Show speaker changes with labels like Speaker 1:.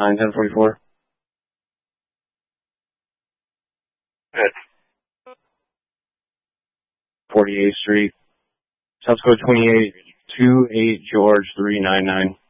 Speaker 1: 91044.
Speaker 2: Good.
Speaker 1: 48th Street. South Code 28, 28 George 399.